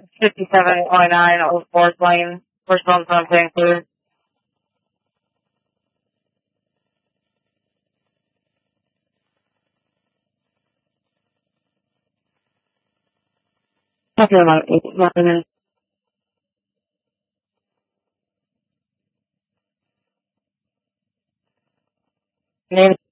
57.9 Old Forest Lane. First on something, please. Talking about 8 minutes.